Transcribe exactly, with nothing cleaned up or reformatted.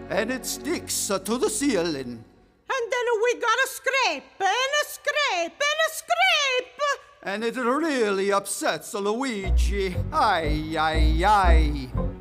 and it sticks uh, to the ceiling. And then we got a scrape, and a scrape, and a scrape! And it really upsets Luigi. Aye, aye, aye.